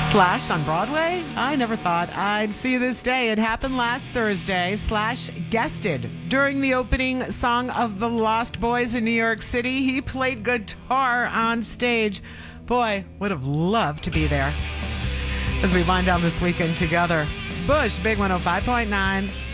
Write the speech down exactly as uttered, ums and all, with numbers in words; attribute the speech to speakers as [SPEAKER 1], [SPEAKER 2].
[SPEAKER 1] Slash on Broadway? I never thought I'd see this day. It happened last Thursday. Slash guested during the opening song of The Lost Boys in New York City. He played guitar on stage. Boy, would have loved to be there. As we wind down this weekend together, it's Bush, Big one oh five point nine.